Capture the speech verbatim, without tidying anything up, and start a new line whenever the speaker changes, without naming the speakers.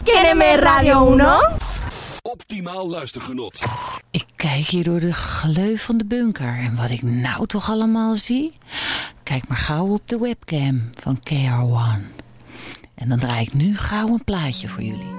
N M R Radio uno.
Optimaal luistergenot.
Ik kijk hier door de gleuf van de bunker. En wat ik nou toch allemaal zie? Kijk maar gauw op de webcam van K R one. En dan draai ik nu gauw een plaatje voor jullie.